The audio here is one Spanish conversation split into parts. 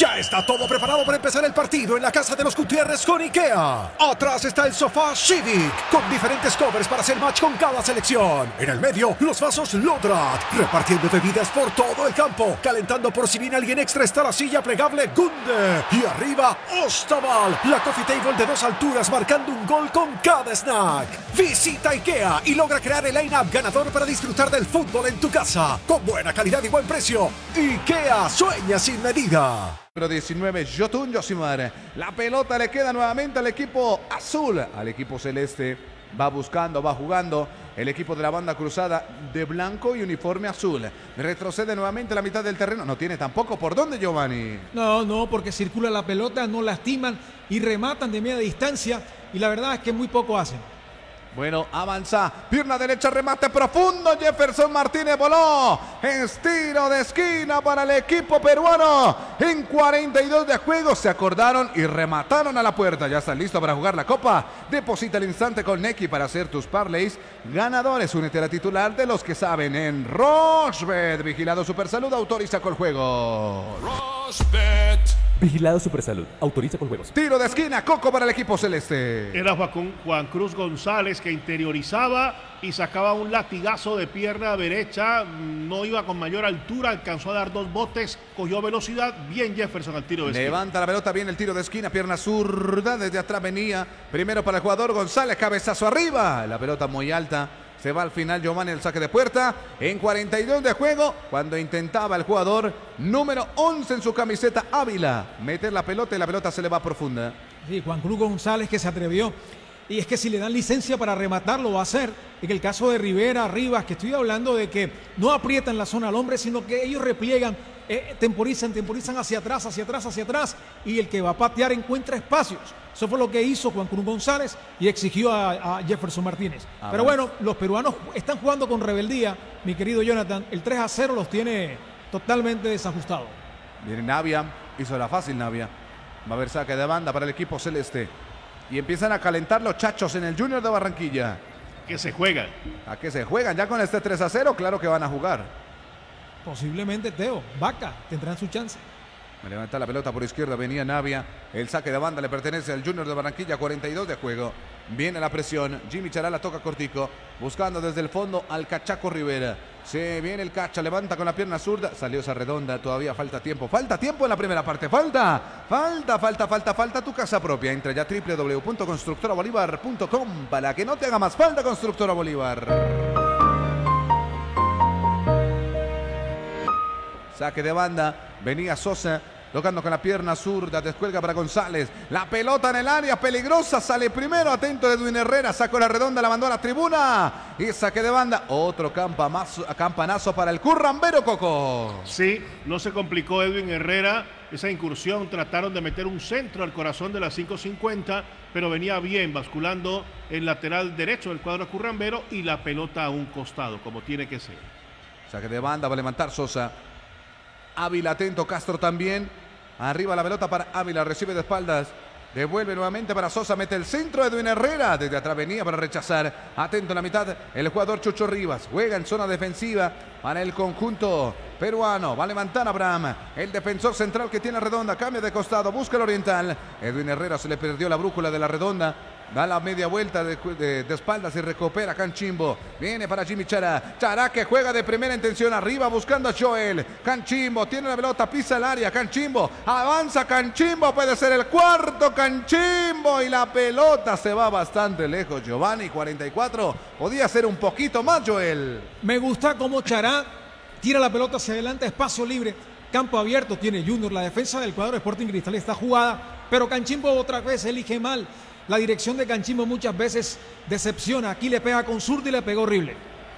Ya está todo preparado para empezar el partido en la casa de los Gutiérrez con IKEA. Atrás está el sofá Civic, con diferentes covers para hacer match con cada selección. En el medio, los vasos Lodrat, repartiendo bebidas por todo el campo. Calentando por si viene alguien extra está la silla plegable Gunde. Y arriba, Ostaval, la coffee table de 2 alturas marcando un gol con cada snack. Visita IKEA y logra crear el line-up ganador para disfrutar del fútbol en tu casa. Con buena calidad y buen precio. IKEA sueña sin medida. Número 19, Jotun Josimar. La pelota le queda nuevamente al equipo azul. Al equipo celeste va buscando, va jugando. El equipo de la banda cruzada de blanco y uniforme azul. Retrocede nuevamente a la mitad del terreno. No tiene tampoco por dónde, Giovanni. No, porque circula la pelota, no lastiman y rematan de media distancia. Y la verdad es que muy poco hacen. Bueno, avanza, pierna derecha, remate profundo, Jefferson Martínez voló, es tiro de esquina para el equipo peruano, en 42 de juego se acordaron y remataron a la puerta, ya están listos para jugar la copa, deposita el instante con Neki para hacer tus parlays ganadores, únete a la titular de los que saben en Rochebet, vigilado Supersalud, autoriza con el juego. Rochebet. Vigilado Supersalud. Autoriza con juegos. Tiro de esquina, Coco para el equipo celeste. Era Juan Cruz González que interiorizaba y sacaba un latigazo de pierna derecha. No iba con mayor altura, alcanzó a dar 2 botes, cogió velocidad. Bien Jefferson al tiro de esquina. Levanta la pelota, viene el tiro de esquina, pierna zurda, desde atrás venía. Primero para el jugador González, cabezazo arriba. La pelota muy alta. Se va al final Giovanni el saque de puerta. En 42 de juego, cuando intentaba el jugador número 11 en su camiseta, Ávila, meter la pelota y la pelota se le va profunda. Sí, Juan Cruz González que se atrevió. Y es que si le dan licencia para rematar, lo va a hacer. En el caso de Rivera, Rivas, que estoy hablando de que no aprietan la zona al hombre, sino que ellos repliegan, temporizan hacia atrás. Y el que va a patear encuentra espacios. Eso fue lo que hizo Juan Cruz González y exigió a Jefferson Martínez. Pero bueno, los peruanos están jugando con rebeldía, mi querido Jonathan. El 3-0 los tiene totalmente desajustados. Viene Navia, hizo la fácil Navia. Va a haber saque de banda para el equipo celeste. Y empiezan a calentar los chachos en el Junior de Barranquilla. Que se juegan. ¿A qué se juegan? Ya con este 3-0, claro que van a jugar. Posiblemente Teo, Vaca, tendrán su chance. Me levanta la pelota por izquierda, venía Navia. El saque de banda le pertenece al Junior de Barranquilla, 42 de juego. Viene la presión, Jimmy Chará la toca cortico, buscando desde el fondo al Cachaco Rivera. Se viene el Cacha, levanta con la pierna zurda, salió esa redonda, todavía falta tiempo en la primera parte, falta tu casa propia. Entra ya www.constructorabolívar.com para que no te haga más falta Constructora Bolívar. Saque de banda, venía Sosa, tocando con la pierna zurda, descuelga para González, la pelota en el área, peligrosa, sale primero, atento Edwin Herrera, sacó la redonda, la mandó a la tribuna, y saque de banda, otro campanazo para el currambero Coco. Sí, no se complicó Edwin Herrera, esa incursión, trataron de meter un centro al corazón de la 550, pero venía bien, basculando el lateral derecho del cuadro currambero, y la pelota a un costado, como tiene que ser. Saque de banda, va a levantar Sosa. Ávila atento, Castro también. Arriba la pelota para Ávila, recibe de espaldas. Devuelve nuevamente para Sosa, mete el centro, Edwin Herrera. Desde atrás venía para rechazar. Atento en la mitad, el jugador Chucho Rivas. Juega en zona defensiva para el conjunto peruano. Va a levantar Abraham, el defensor central que tiene redonda. Cambia de costado, busca el oriental. Edwin Herrera se le perdió la brújula de la redonda. Da la media vuelta de espaldas y recupera Canchimbo. Viene para Jimmy Chará. Chará que juega de primera intención arriba buscando a Joel. Canchimbo tiene la pelota, pisa el área. Canchimbo avanza. Canchimbo puede ser el cuarto. Canchimbo y la pelota se va bastante lejos. Giovanni, 44. Podía ser un poquito más, Joel. Me gusta cómo Chará tira la pelota hacia adelante, espacio libre. Campo abierto tiene Junior. La defensa del cuadro Sporting Cristal está jugada. Pero Canchimbo otra vez elige mal. La dirección de Canchimbo muchas veces decepciona. Aquí le pega con zurda y le pegó horrible.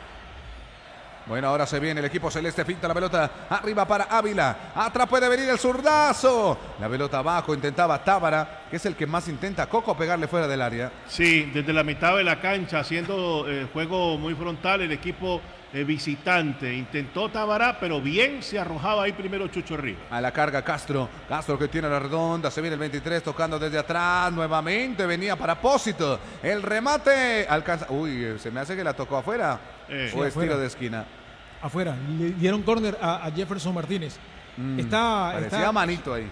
Bueno, ahora se viene el equipo celeste, finta la pelota arriba para Ávila. Atrás puede venir el zurdazo. La pelota abajo, intentaba Tábara, que es el que más intenta Coco pegarle fuera del área. Sí, desde la mitad de la cancha, haciendo juego muy frontal el equipo visitante. Intentó Tábara, pero bien se arrojaba ahí primero Chucho Rivas. A la carga Castro. Castro que tiene la redonda. Se viene el 23 tocando desde atrás. Nuevamente venía para Pósito. El remate alcanza. Uy, se me hace que la tocó afuera. O es tiro de esquina. Afuera. Le dieron córner a Jefferson Martínez. Parecía manito ahí.